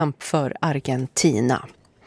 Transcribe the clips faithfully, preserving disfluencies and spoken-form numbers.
för Argentina.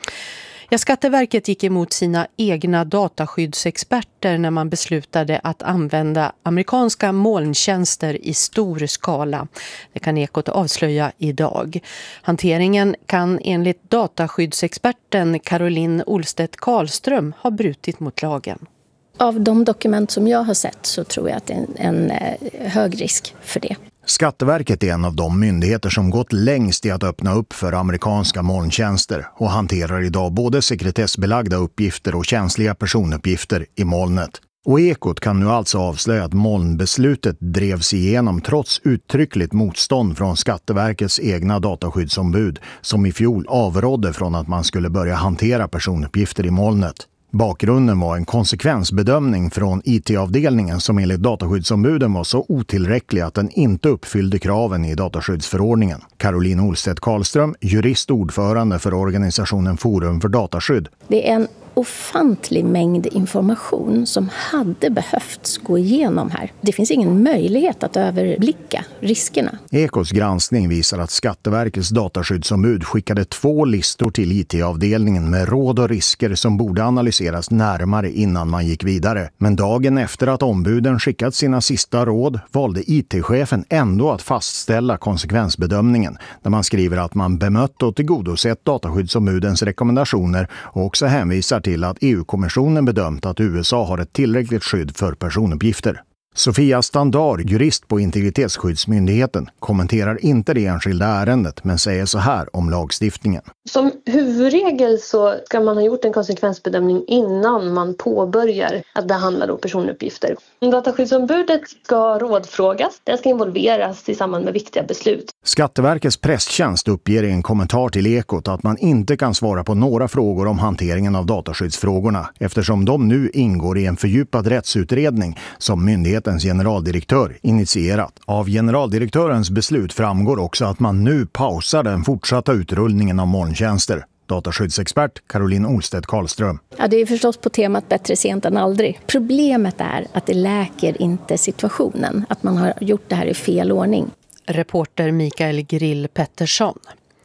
Ja, Skatteverket gick emot sina egna dataskyddsexperter när man beslutade att använda amerikanska molntjänster i stor skala. Det kan Ekot avslöja idag. Hanteringen kan enligt dataskyddsexperten Caroline Olstedt Karlström ha brutit mot lagen. Av de dokument som jag har sett så tror jag att det är en, en hög risk för det. Skatteverket är en av de myndigheter som gått längst i att öppna upp för amerikanska molntjänster och hanterar idag både sekretessbelagda uppgifter och känsliga personuppgifter i molnet. Och Ekot kan nu alltså avslöja att molnbeslutet drevs igenom trots uttryckligt motstånd från Skatteverkets egna dataskyddsombud som i fjol avrådde från att man skulle börja hantera personuppgifter i molnet. Bakgrunden var en konsekvensbedömning från I T-avdelningen som enligt dataskyddsombuden var så otillräcklig att den inte uppfyllde kraven i dataskyddsförordningen. Caroline Olstedt Karlström, jurist och ordförande för organisationen Forum för dataskydd. Det är en ofantlig mängd information som hade behövts gå igenom här. Det finns ingen möjlighet att överblicka riskerna. Ekots granskning visar att Skatteverkets dataskyddsombud skickade två listor till I T-avdelningen med råd och risker som borde analyseras närmare innan man gick vidare. Men dagen efter att ombuden skickat sina sista råd valde I T-chefen ändå att fastställa konsekvensbedömningen där man skriver att man bemött och tillgodosett dataskyddsombudens rekommendationer och också hänvisar till att E U-kommissionen bedömt att U S A har ett tillräckligt skydd för personuppgifter. Sofia Standard, jurist på Integritetsskyddsmyndigheten, kommenterar inte det enskilda ärendet men säger så här om lagstiftningen. Som huvudregel så ska man ha gjort en konsekvensbedömning innan man påbörjar att behandla då personuppgifter. Dataskyddsombudet ska rådfrågas, den ska involveras i samband med viktiga beslut. Skatteverkets presstjänst uppger i en kommentar till Ekot att man inte kan svara på några frågor om hanteringen av dataskyddsfrågorna eftersom de nu ingår i en fördjupad rättsutredning som myndighetens generaldirektör initierat. Av generaldirektörens beslut framgår också att man nu pausar den fortsatta utrullningen av molntjänster. Dataskyddsexpert Caroline Olstedt Karlström. Ja, det är förstås på temat bättre sent än aldrig. Problemet är att det läker inte situationen, att man har gjort det här i fel ordning. Reporter Mikael Grill Pettersson.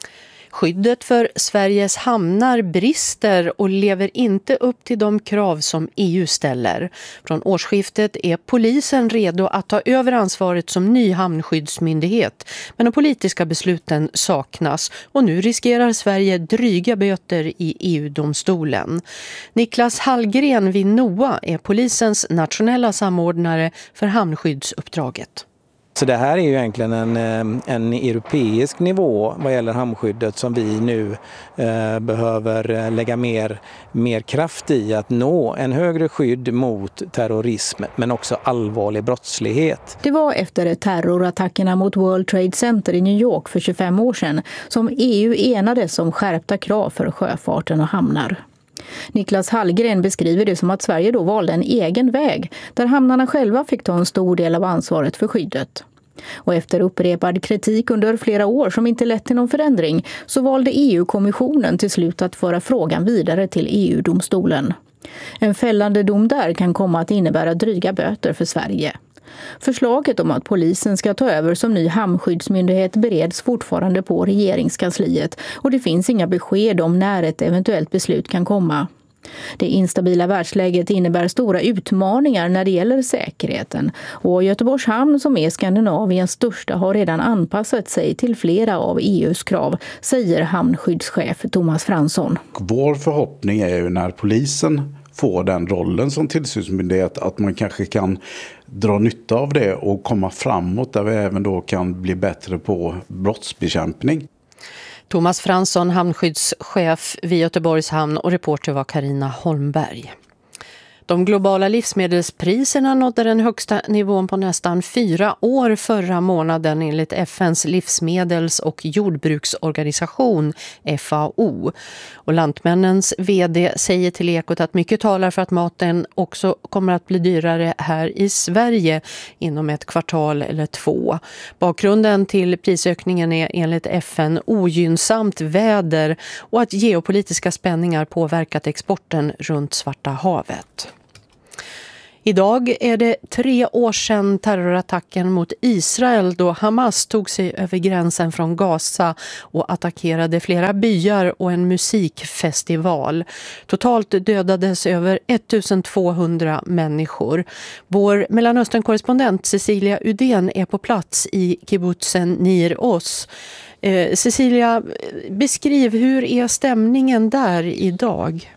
Skyddet för Sveriges hamnar brister och lever inte upp till de krav som E U ställer. Från årsskiftet är polisen redo att ta över ansvaret som ny hamnskyddsmyndighet. Men de politiska besluten saknas och nu riskerar Sverige dryga böter i E U-domstolen. Niklas Hallgren vid NOA är polisens nationella samordnare för hamnskyddsuppdraget. Så det här är ju egentligen en, en europeisk nivå vad gäller hamnskyddet som vi nu eh, behöver lägga mer, mer kraft i att nå en högre skydd mot terrorism men också allvarlig brottslighet. Det var efter terrorattackerna mot World Trade Center i New York för tjugofem år sedan som E U enades om skärpta krav för sjöfarten och hamnar. Niklas Hallgren beskriver det som att Sverige då valde en egen väg där hamnarna själva fick ta en stor del av ansvaret för skyddet. Och efter upprepad kritik under flera år som inte lett till någon förändring så valde E U-kommissionen till slut att föra frågan vidare till E U-domstolen. En fällande dom där kan komma att innebära dryga böter för Sverige. Förslaget om att polisen ska ta över som ny hamnskyddsmyndighet bereds fortfarande på regeringskansliet och det finns inga besked om när ett eventuellt beslut kan komma. Det instabila världsläget innebär stora utmaningar när det gäller säkerheten och Göteborgs hamn som är Skandinaviens största har redan anpassat sig till flera av E U:s krav, säger hamnskyddschef Thomas Fransson. Vår förhoppning är ju när polisen får den rollen som tillsynsmyndighet att man kanske kan dra nytta av det och komma framåt där vi även då kan bli bättre på brottsbekämpning. Thomas Fransson, hamnskyddschef vid Göteborgs hamn och reporter var Carina Holmberg. De globala livsmedelspriserna nådde den högsta nivån på nästan fyra år förra månaden enligt F N:s livsmedels- och jordbruksorganisation F A O. Och Lantmännens vd säger till Ekot att mycket talar för att maten också kommer att bli dyrare här i Sverige inom ett kvartal eller två. Bakgrunden till prisökningen är enligt F N ogynnsamt väder och att geopolitiska spänningar påverkat exporten runt Svarta havet. Idag är det tre år sedan terrorattacken mot Israel då Hamas tog sig över gränsen från Gaza och attackerade flera byar och en musikfestival. Totalt dödades över ettusentvåhundra människor. Vår Mellanöstern-korrespondent Cecilia Udén är på plats i kibbutzen Nir Oz. Eh, Cecilia, beskriv hur är stämningen där idag?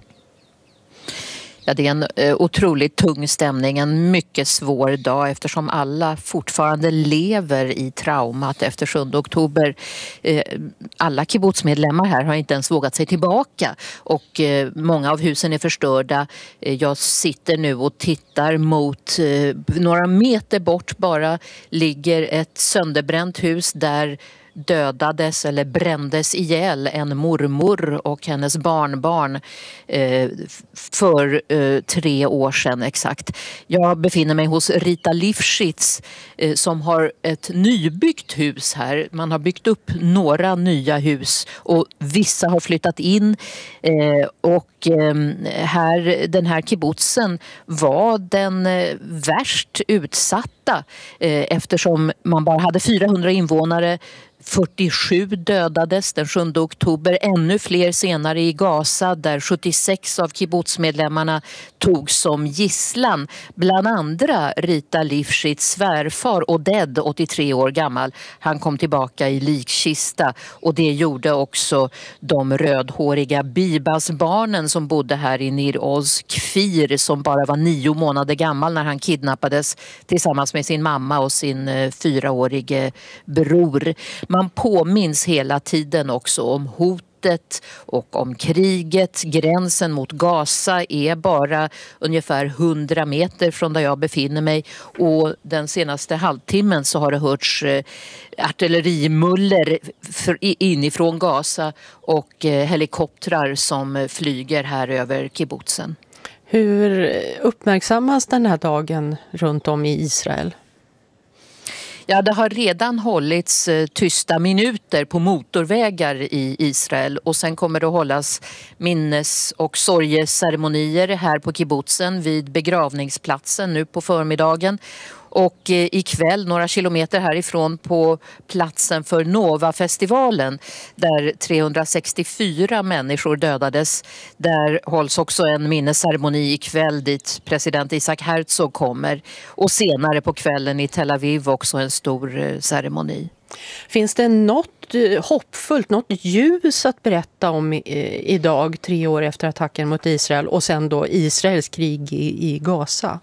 Ja, det är en eh, otroligt tung stämning, en mycket svår dag eftersom alla fortfarande lever i traumat efter sjunde oktober. Eh, alla kibbutzmedlemmar här har inte ens vågat sig tillbaka och eh, många av husen är förstörda. Eh, jag sitter nu och tittar mot eh, några meter bort bara ligger ett sönderbränt hus där dödades eller brändes ihjäl en mormor och hennes barnbarn eh, för eh, tre år sedan exakt. Jag befinner mig hos Rita Lifshitz eh, som har ett nybyggt hus här. Man har byggt upp några nya hus och vissa har flyttat in eh, och eh, här, den här kibbutzen var den eh, värst utsatta eh, eftersom man bara hade fyrahundra invånare. fyrtiosju dödades den sjunde oktober, ännu fler senare i Gaza där sjuttiosex av kibbutzmedlemmarna togs som gisslan. Bland andra Rita Lifshitz svärfar Oded, åttiotre år gammal. Han kom tillbaka i likkista och det gjorde också de rödhåriga Bibas-barnen som bodde här i Nir Oz. Kfir som bara var nio månader gammal när han kidnappades tillsammans med sin mamma och sin eh, fyraårige bror. Man påminns hela tiden också om hotet och om kriget. Gränsen mot Gaza är bara ungefär hundra meter från där jag befinner mig och den senaste halvtimmen så har det hörts artillerimuller inifrån Gaza och helikoptrar som flyger här över kibbutzen. Hur uppmärksammas den här dagen runt om i Israel? Ja, det har redan hållits eh, tysta minuter på motorvägar i Israel och sen kommer det att hållas minnes- och sorgeceremonier här på kibbutzen vid begravningsplatsen nu på förmiddagen. Och eh, ikväll några kilometer härifrån på platsen för Nova-festivalen där trehundrasextiofyra människor dödades. Där hålls också en minnesceremoni ikväll dit president Isaac Herzog kommer. Och senare på kvällen i Tel Aviv också en stor eh, ceremoni. Finns det något eh, hoppfullt, något ljus att berätta om eh, idag, tre år efter attacken mot Israel och sen då Israels krig i, i Gaza?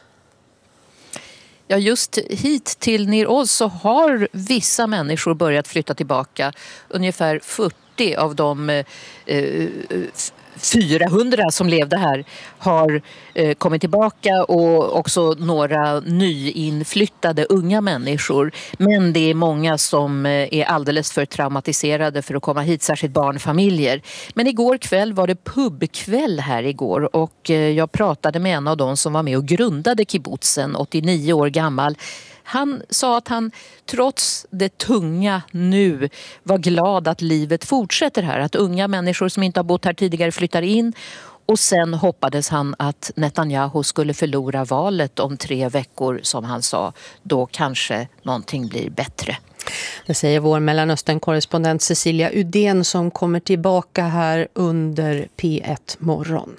Ja, just hit till Nir Oz så har vissa människor börjat flytta tillbaka. Ungefär fyrtio av de eh, fyrahundra som levde här har eh, kommit tillbaka och också några nyinflyttade unga människor. Men det är många som eh, är alldeles för traumatiserade för att komma hit, särskilt barnfamiljer. Men igår kväll var det pubkväll här igår och eh, jag pratade med en av dem som var med och grundade kibbutzen, åttionio år gammal. Han sa att han trots det tunga nu var glad att livet fortsätter här. Att unga människor som inte har bott här tidigare flyttar in. Och sen hoppades han att Netanyahu skulle förlora valet om tre veckor som han sa. Då kanske någonting blir bättre. Det säger vår Mellanöstern-korrespondent Cecilia Udén som kommer tillbaka här under P ett morgon.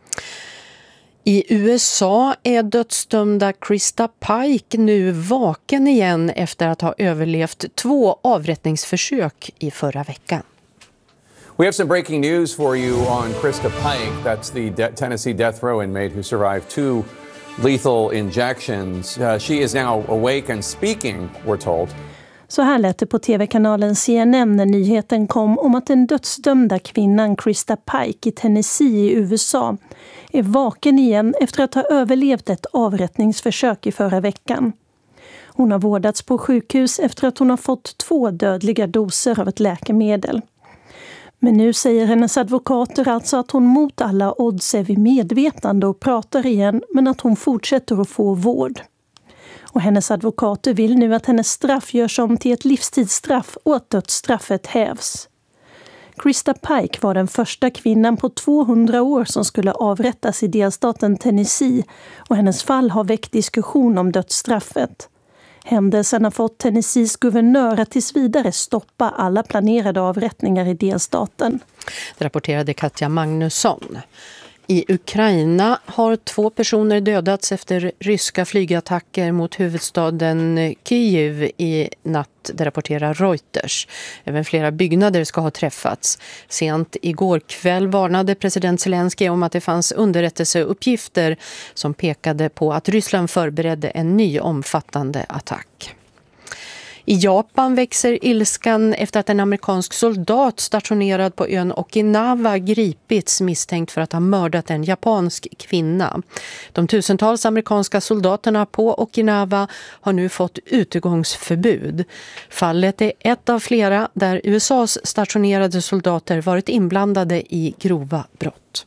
I U S A är dödsdömda Krista Pike nu vaken igen efter att ha överlevt två avrättningsförsök i förra veckan. We have some breaking news for you on Krista Pike. That's the De- Tennessee death row inmate who survived two lethal injections. Uh, she is now awake and speaking, we're told. Så här lät det på tv-kanalen C N N när nyheten kom om att den dödsdömda kvinnan Krista Pike i Tennessee i U S A är vaken igen efter att ha överlevt ett avrättningsförsök i förra veckan. Hon har vårdats på sjukhus efter att hon har fått två dödliga doser av ett läkemedel. Men nu säger hennes advokater alltså att hon mot alla odds är vid medvetande och pratar igen, men att hon fortsätter att få vård. Och hennes advokater vill nu att hennes straff görs om till ett livstidsstraff och att dödsstraffet hävs. Krista Pike var den första kvinnan på tvåhundra år som skulle avrättas i delstaten Tennessee och hennes fall har väckt diskussion om dödsstraffet. Händelsen har fått Tennessees guvernör att tills vidare stoppa alla planerade avrättningar i delstaten. Det rapporterade Katja Magnusson. I Ukraina har två personer dödats efter ryska flygattacker mot huvudstaden Kyiv i natt, det rapporterar Reuters. Även flera byggnader ska ha träffats. Sent igår kväll varnade president Zelensky om att det fanns underrättelseuppgifter som pekade på att Ryssland förberedde en ny omfattande attack. I Japan växer ilskan efter att en amerikansk soldat stationerad på ön Okinawa gripits misstänkt för att ha mördat en japansk kvinna. De tusentals amerikanska soldaterna på Okinawa har nu fått utegångsförbud. Fallet är ett av flera där U S A:s stationerade soldater varit inblandade i grova brott.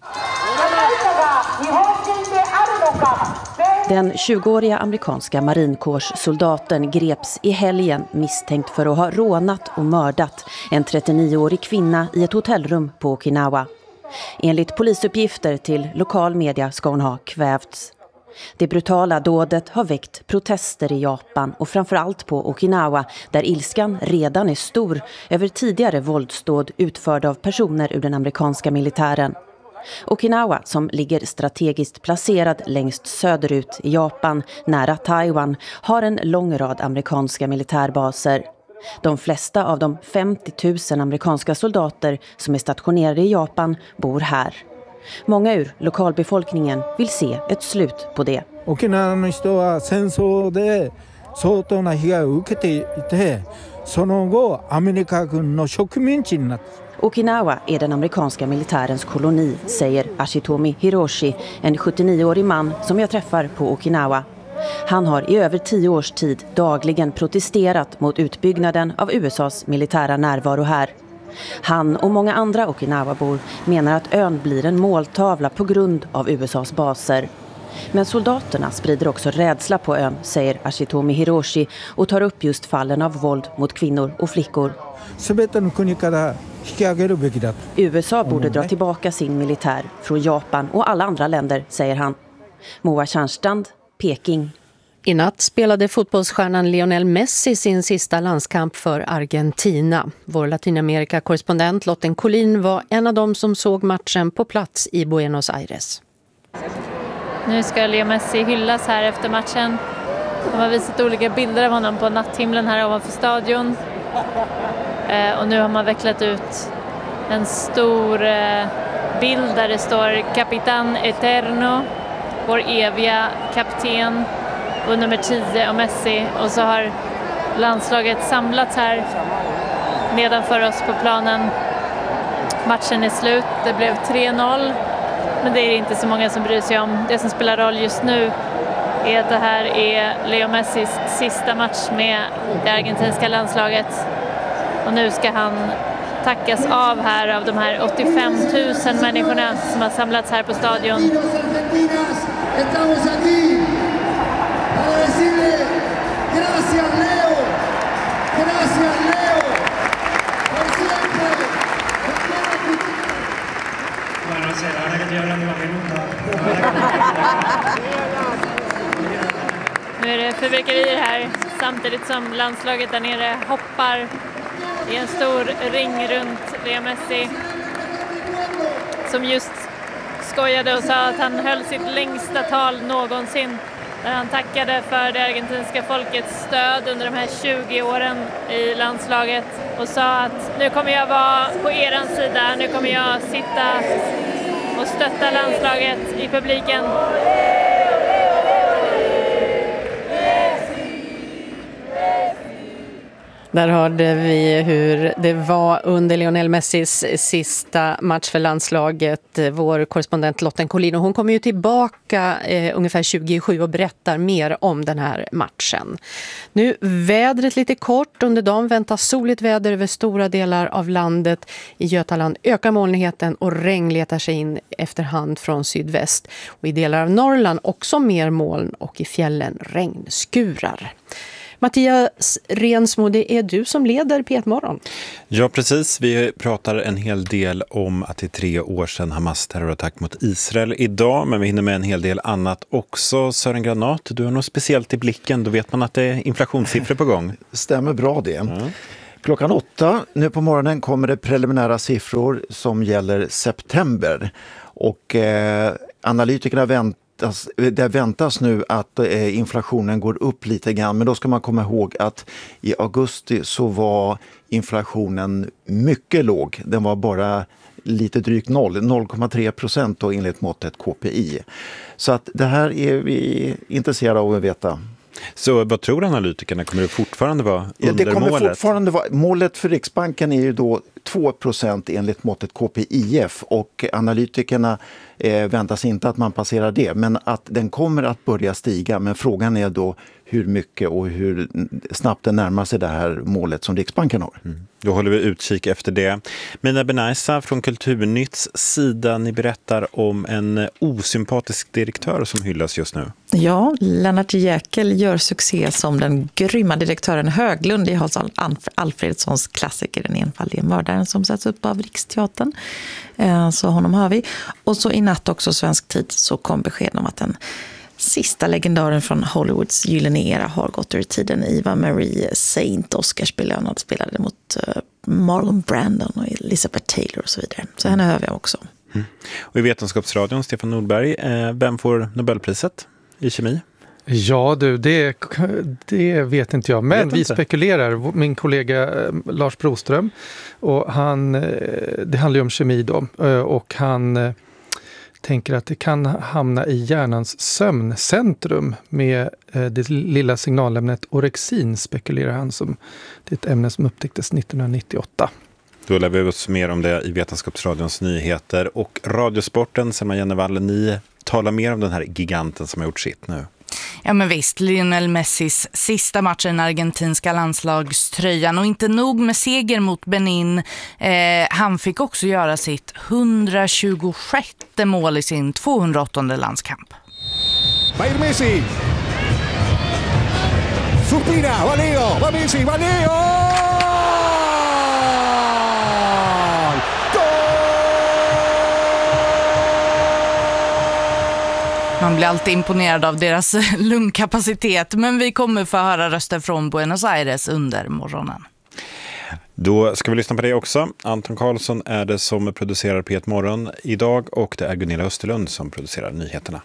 Den tjugoåriga amerikanska marinkårssoldaten greps i helgen misstänkt för att ha rånat och mördat en trettionioårig kvinna i ett hotellrum på Okinawa. Enligt polisuppgifter till lokal media ska hon ha kvävts. Det brutala dådet har väckt protester i Japan och framförallt på Okinawa där ilskan redan är stor över tidigare våldsdåd utförda av personer ur den amerikanska militären. Okinawa, som ligger strategiskt placerad längst söderut i Japan, nära Taiwan, har en lång rad amerikanska militärbaser. De flesta av de femtio tusen amerikanska soldater som är stationerade i Japan bor här. Många ur lokalbefolkningen vill se ett slut på det. Okinawaの人は戦争で相当な被害を受けていて、その後アメリカ軍の植民地になった。 Okinawa är den amerikanska militärens koloni, säger Ashitomi Hiroshi, en sjuttionioårig man som jag träffar på Okinawa. Han har i över tio års tid dagligen protesterat mot utbyggnaden av U S A:s militära närvaro här. Han och många andra Okinawabor menar att ön blir en måltavla på grund av U S A:s baser. Men soldaterna sprider också rädsla på ön, säger Ashitomi Hiroshi och tar upp just fallen av våld mot kvinnor och flickor. U S A borde dra tillbaka sin militär från Japan och alla andra länder, säger han. Moa Tjärnstrand, Peking. I natt spelade fotbollsstjärnan Lionel Messi sin sista landskamp för Argentina. Vår Latinamerika-korrespondent Lotten Collin var en av dem som såg matchen på plats i Buenos Aires. Nu ska Leo Messi hyllas här efter matchen. De har visat olika bilder av honom på natthimlen här ovanför stadion. Eh, och nu har man vecklat ut en stor eh, bild där det står Capitán Eterno, vår eviga kapten, och nummer tio och Messi. Och så har landslaget samlats här nedanför oss på planen. Matchen är slut, det blev tre noll. Men det är inte så många som bryr sig om. Det som spelar roll just nu är att det här är Leo Messis sista match med det argentinska landslaget. Och nu ska han tackas av här av de här åttiofem tusen människorna som har samlats här på stadion. Nu är det fyrverkerier här samtidigt som landslaget där nere hoppar i en stor ring runt Leo Messi, som just skojade och sa att han höll sitt längsta tal någonsin där han tackade för det argentinska folkets stöd under de här tjugo åren i landslaget och sa att nu kommer jag vara på eran sida, nu kommer jag sitta och stötta landslaget i publiken. Där hörde vi hur det var under Lionel Messis sista match för landslaget. Vår korrespondent Lotten Collin, hon kommer ju tillbaka eh, ungefär tjugosju och berättar mer om den här matchen. Nu vädret lite kort. Under dagen väntas soligt väder över stora delar av landet. I Götaland ökar molnigheten och regn letar sig in efterhand från sydväst. Och i delar av Norrland också mer moln och i fjällen regnskurar. Mattias Rensmo, det är du som leder P ett Morgon. Ja, precis. Vi pratar en hel del om att det är tre år sedan Hamas terrorattack mot Israel idag, men vi hinner med en hel del annat också. Sören Granat, du har något speciellt i blicken. Då vet man att det är inflationssiffror på gång. Stämmer bra det. Mm. Klockan åtta nu på morgonen kommer det preliminära siffror som gäller september. Och eh, analytikerna väntar Det väntas nu att eh, inflationen går upp lite grann, men då ska man komma ihåg att i augusti så var inflationen mycket låg. Den var bara lite drygt noll, noll komma tre procent då enligt måttet K P I. Så att det här är vi intresserade av att veta. Så vad tror analytikerna? Kommer det fortfarande vara under målet? Det kommer målet? fortfarande vara. Målet för Riksbanken är ju då två procent enligt måttet K P I F, och analytikerna eh, väntas inte att man passerar det, men att den kommer att börja stiga. Men frågan är då hur mycket och hur snabbt den närmar sig det här målet som Riksbanken har. Mm. Då håller vi utkik efter det. Mina Benaisa från Kulturnytts sida, ni berättar om en osympatisk direktör som hyllas just nu. Ja, Lennart Jäkel gör succé som den grymma direktören Höglund i Hans Alfredssons klassiker Den enfaldige mördaren som sätts upp av Riksteatern. Så honom hör vi. Och så i natt också Svensk Tid så kom besked om att den sista legendaren från Hollywoods gyllene era har gått ur tiden. Eva Marie Saint, Oscarsbelönad, spelade mot Marlon Brandon och Elizabeth Taylor och så vidare. Så henne hör vi också. Mm. Och i Vetenskapsradion, Stefan Nordberg, eh, vem får Nobelpriset i kemi? Ja du, det, det vet inte jag. Men vi spekulerar, min kollega eh, Lars Broström, och han, eh, det handlar ju om kemi då, eh, och han eh, tänker att det kan hamna i hjärnans sömncentrum med eh, det lilla signalämnet orexin, spekulerar han, som det är ett ämne som upptäcktes nittonhundranittioåtta. Då lär vi oss mer om det i Vetenskapsradions nyheter. Och Radiosporten, Selma Jennevall, ni talar mer om den här giganten som har gjort sitt nu. Ja men visst, Lionel Messis sista match i den argentinska landslagströjan, och inte nog med seger mot Benin, eh, han fick också göra sitt hundratjugosjätte mål i sin tvåhundraåttonde landskamp. Va ir Messi! Suspira, va Leo, va Messi, va Leo! Man blir alltid imponerad av deras lungkapacitet, men vi kommer få höra röster från Buenos Aires under morgonen. Då ska vi lyssna på det också. Anton Karlsson är det som producerar P ett Morgon idag, och det är Gunilla Österlund som producerar nyheterna.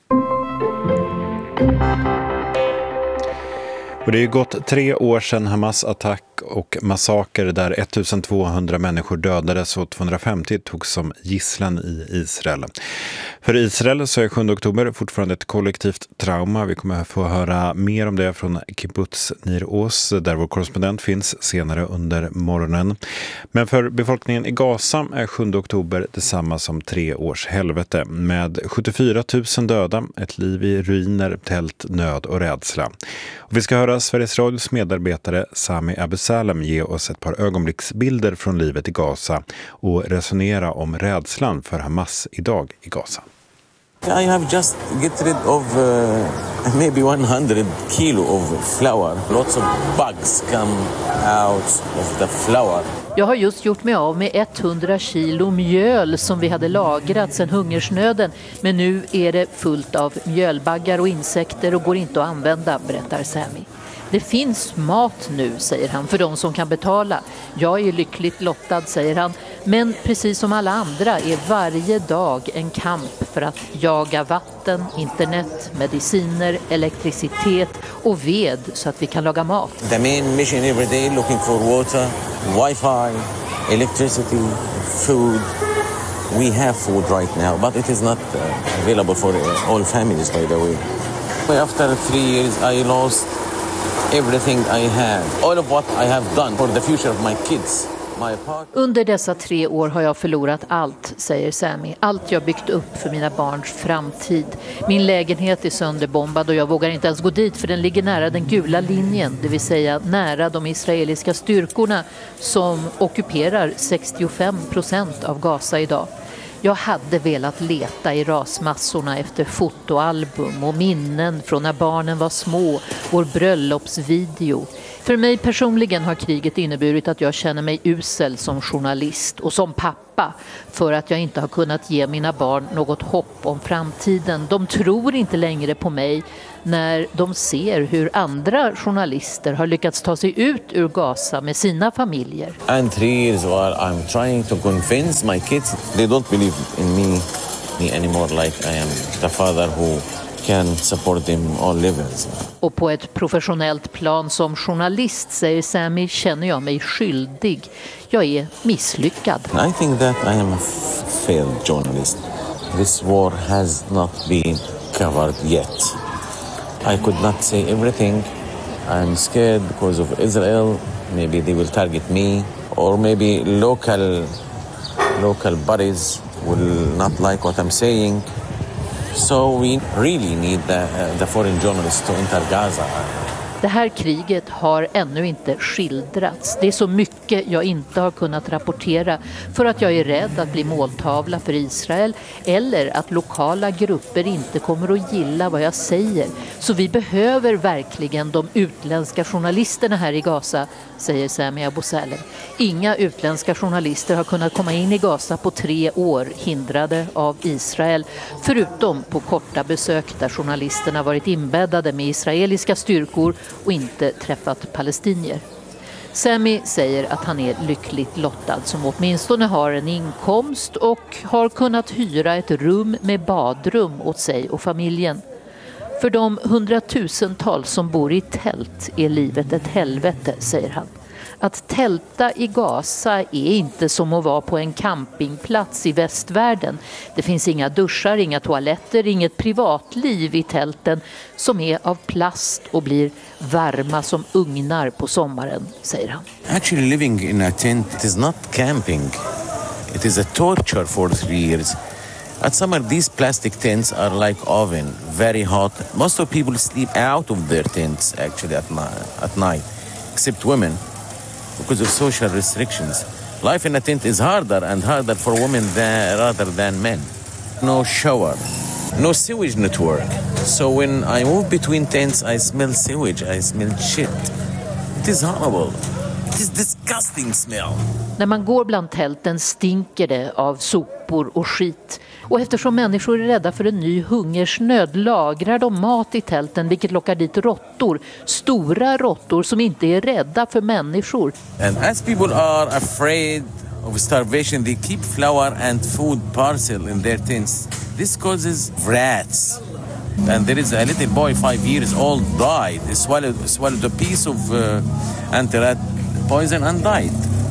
Och det är ju gått tre år sedan Hamas attack och massaker där ettusentvåhundra människor dödades och tvåhundrafemtio togs som gisslan i Israel. För Israel så är sjunde oktober fortfarande ett kollektivt trauma. Vi kommer att få höra mer om det från Kibbutz Nir Oz, där vår korrespondent finns senare under morgonen. Men för befolkningen i Gaza är sjunde oktober detsamma som tre års helvete, med sjuttiofyra tusen döda, ett liv i ruiner, tält, nöd och rädsla. Och vi ska höra Sveriges Radios medarbetare Sami Abusalem ge oss ett par ögonblicksbilder från livet i Gaza och resonera om rädslan för Hamas idag i Gaza. I have just get rid of uh, maybe one hundred kilo of flour. Lots of bugs come out of the flour. Jag har just gjort mig av med hundra kilo mjöl som vi hade lagrat sedan hungersnöden. Men nu är det fullt av mjölbaggar och insekter och går inte att använda, berättar Sami. Det finns mat nu, säger han, för de som kan betala. Jag är lyckligt lottad, säger han. Men precis som alla andra är varje dag en kamp för att jaga vatten, internet, mediciner, elektricitet och ved så att vi kan laga mat. The main mission every day looking for water, wifi, electricity, food. We have food right now, but it is not uh, available for all families, by the way. After three years I lost everything I had, all of what I have done for the future of my kids. Under dessa tre år har jag förlorat allt, säger Sami. Allt jag byggt upp för mina barns framtid. Min lägenhet är sönderbombad och jag vågar inte ens gå dit för den ligger nära den gula linjen. Det vill säga nära de israeliska styrkorna som ockuperar sextiofem procent av Gaza idag. Jag hade velat leta i rasmassorna efter fotoalbum och minnen från när barnen var små, vår bröllopsvideo. För mig personligen har kriget inneburit att jag känner mig usel som journalist och som pappa för att jag inte har kunnat ge mina barn något hopp om framtiden. De tror inte längre på mig när de ser hur andra journalister har lyckats ta sig ut ur Gaza med sina familjer. And three years while I'm trying to convince my kids, they don't believe in me, me anymore like I am the father who can support them all levels. Och på ett professionellt plan som journalist, säger Sami, känner jag mig skyldig. Jag är misslyckad. I think that I am a failed journalist. This war has not been covered yet. I could not say everything. I'm scared because of Israel. Maybe they will target me, or maybe local local bodies will not like what I'm saying. So we really need the, uh, the foreign journalists to enter Gaza. Det här kriget har ännu inte skildrats. Det är så mycket jag inte har kunnat rapportera för att jag är rädd att bli måltavla för Israel eller att lokala grupper inte kommer att gilla vad jag säger. Så vi behöver verkligen de utländska journalisterna här i Gaza, säger Sami Abu Salem. Inga utländska journalister har kunnat komma in i Gaza på tre år, hindrade av Israel, förutom på korta besök där journalisterna varit inbäddade med israeliska styrkor och inte träffat palestinier. Sami säger att han är lyckligt lottad som åtminstone har en inkomst och har kunnat hyra ett rum med badrum åt sig och familjen. För de hundratusentals som bor i tält är livet ett helvete, säger han. Att tälta i Gaza är inte som att vara på en campingplats i västvärlden. Det finns inga duschar, inga toaletter, inget privatliv i tälten som är av plast och blir varma som ugnar på sommaren, säger han. Actually living in a tent is not camping. It is a torture for three years. At summer, these plastic tents are like oven, very hot. Most of people sleep out of their tents actually at, ni- at night, except women. Because of social restrictions. Life in a tent is harder and harder for women than, rather than men. No shower, no sewage network. So when I move between tents, I smell sewage, I smell shit. It is horrible. It is disgusting smell. När man går bland tälten stinker det av sopor och skit. Och eftersom människor är rädda för en ny hungersnöd lagrar de mat i tälten, vilket lockar dit råttor. Stora råttor som inte är rädda för människor. And as people are afraid of starvation, they keep flour and food parcel in their tents. This causes rats. And there is a little boy, five years old, died. He swallowed, swallowed a piece of uh, anti-rat poison and died.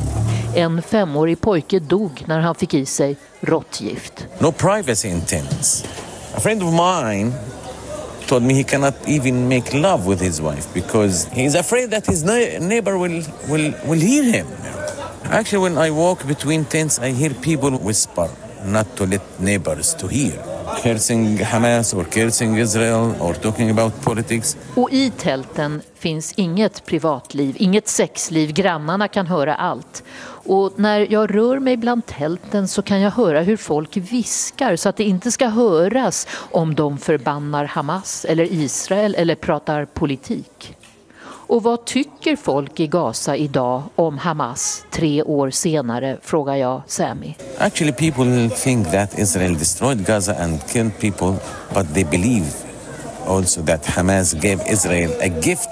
En femårig pojke dog när han fick i sig råttgift. No privacy in tents. A friend of mine told me he cannot even make love with his wife because he's afraid that his neighbor will, will, will hear him. Actually, when I walk between tents, I hear people whisper not to let neighbors to hear. Cursing Hamas or cursing Israel or talking about politics. Och i tälten finns inget privatliv, inget sexliv. Grannarna kan höra allt. Och när jag rör mig bland tälten så kan jag höra hur folk viskar så att det inte ska höras om de förbannar Hamas eller Israel eller pratar politik. Och vad tycker folk i Gaza idag om Hamas tre år senare, frågar jag Sami. Actually, people think that Israel destroyed Gaza and killed people, but they believe also that Hamas gave Israel a gift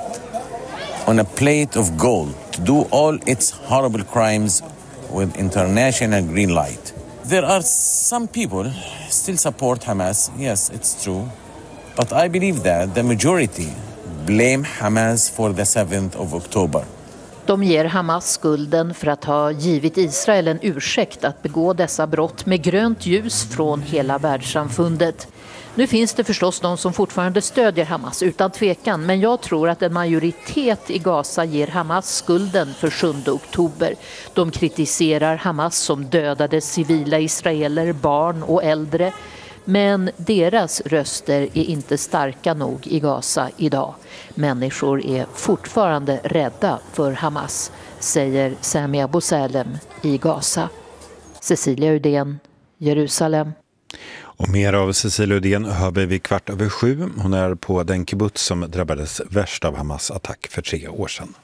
on a plate of gold to do all its horrible crimes with international green light. There are some people still support Hamas. Yes, it's true. But I believe that the majority blame Hamas for the seventh of October. De ger Hamas skulden för att ha givit Israel en ursäkt att begå dessa brott med grönt ljus från hela världssamfundet. Nu finns det förstås de som fortfarande stödjer Hamas utan tvekan, men jag tror att en majoritet i Gaza ger Hamas skulden för sjunde oktober. De kritiserar Hamas som dödade civila israeler, barn och äldre. Men deras röster är inte starka nog i Gaza idag. Människor är fortfarande rädda för Hamas, säger Sami Abu Salem i Gaza. Cecilia Udén, Jerusalem. Och mer av Cecilia Uddén hör vi vid kvart över sju. Hon är på den kibbutz som drabbades värst av Hamas attack för tre år sedan.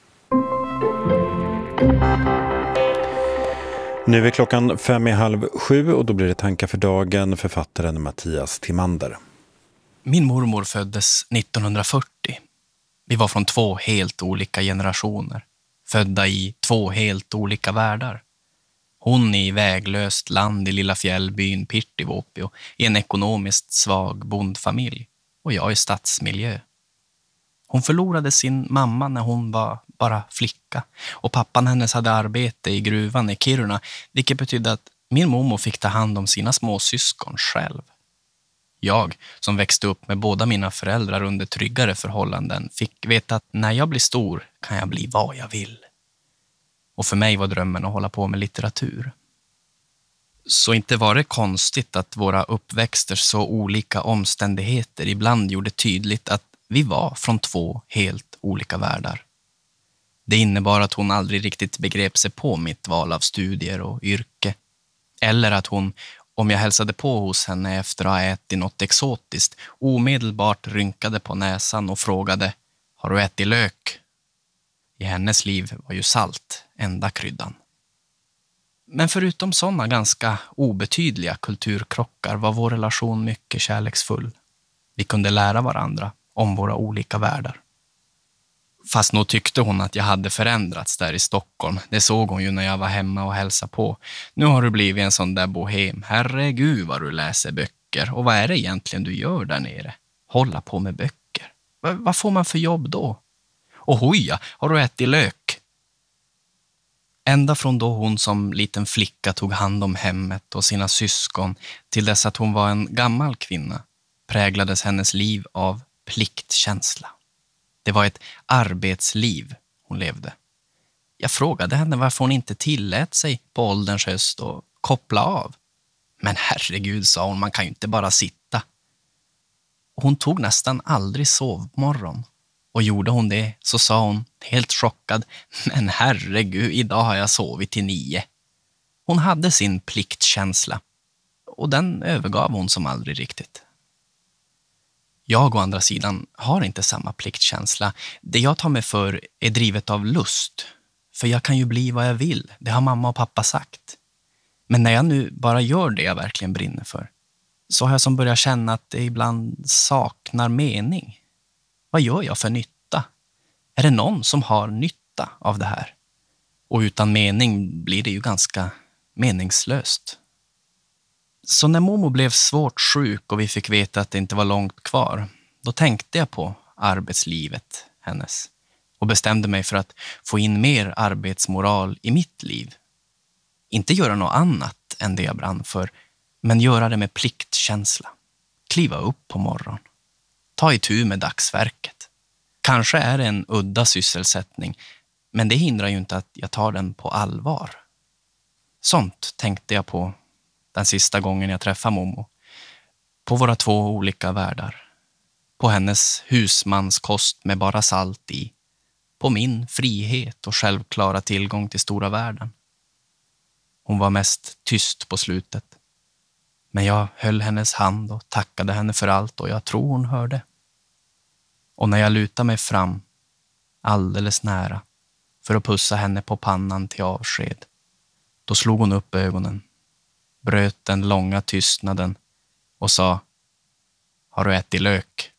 Nu är klockan fem i halv sju och då blir det tankar för dagen, författaren Mattias Timander. Min mormor föddes nittonhundrafyrtio. Vi var från två helt olika generationer, födda i två helt olika världar. Hon i väglöst land i lilla fjällbyn Pirtivuopio i en ekonomiskt svag bondfamilj och jag i stadsmiljö. Hon förlorade sin mamma när hon var bara flicka och pappan hennes hade arbete i gruvan i Kiruna, vilket betydde att min mormor fick ta hand om sina små syskon själv. Jag, som växte upp med båda mina föräldrar under tryggare förhållanden, fick veta att när jag blir stor kan jag bli vad jag vill. Och för mig var drömmen att hålla på med litteratur. Så inte var det konstigt att våra uppväxter så olika omständigheter ibland gjorde tydligt att vi var från två helt olika världar. Det innebar att hon aldrig riktigt begrep sig på mitt val av studier och yrke. Eller att hon, om jag hälsade på hos henne efter att ha ätit något exotiskt, omedelbart rynkade på näsan och frågade: har du ätit lök? I hennes liv var ju salt enda kryddan. Men förutom sådana ganska obetydliga kulturkrockar var vår relation mycket kärleksfull. Vi kunde lära varandra om våra olika världar. Fast nog tyckte hon att jag hade förändrats där i Stockholm. Det såg hon ju när jag var hemma och hälsade på. Nu har du blivit en sån där bohem. Herregud vad du läser böcker. Och vad är det egentligen du gör där nere? Hålla på med böcker. V- vad får man för jobb då? Och hoja, har du ätit lök? Ända från då hon som liten flicka tog hand om hemmet och sina syskon till dess att hon var en gammal kvinna präglades hennes liv av pliktkänsla. Det var ett arbetsliv hon levde. Jag frågade henne varför hon inte tillät sig på ålderns höst och koppla av. Men herregud, sa hon, man kan ju inte bara sitta. Hon tog nästan aldrig sovmorgon. Och gjorde hon det så sa hon helt chockad: men herregud, idag har jag sovit till nio. Hon hade sin pliktkänsla. Och den övergav hon som aldrig riktigt. Jag å andra sidan har inte samma pliktkänsla. Det jag tar mig för är drivet av lust. För jag kan ju bli vad jag vill. Det har mamma och pappa sagt. Men när jag nu bara gör det jag verkligen brinner för, så har jag som börjar känna att det ibland saknar mening. Vad gör jag för nytta? Är det någon som har nytta av det här? Och utan mening blir det ju ganska meningslöst. Så när Momo blev svårt sjuk och vi fick veta att det inte var långt kvar, då tänkte jag på arbetslivet hennes och bestämde mig för att få in mer arbetsmoral i mitt liv. Inte göra något annat än det jag brann för, men göra det med pliktkänsla. Kliva upp på morgonen. Ta itu med dagsverket. Kanske är det en udda sysselsättning, men det hindrar ju inte att jag tar den på allvar. Sånt tänkte jag på den sista gången jag träffade Momo. På våra två olika världar. På hennes husmanskost med bara salt i. På min frihet och självklara tillgång till stora världen. Hon var mest tyst på slutet. Men jag höll hennes hand och tackade henne för allt och jag tror hon hörde. Och när jag lutade mig fram, alldeles nära, för att pussa henne på pannan till avsked, då slog hon upp ögonen, bröt den långa tystnaden och sa: har du ätit lök?